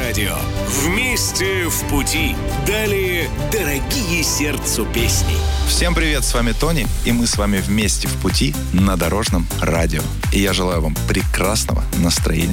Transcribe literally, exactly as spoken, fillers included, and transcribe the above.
радио. Вместе в пути. Далее дорогие сердцу песни. Всем привет, с вами Тони, и мы с вами вместе в пути на Дорожном радио. И я желаю вам прекрасного настроения.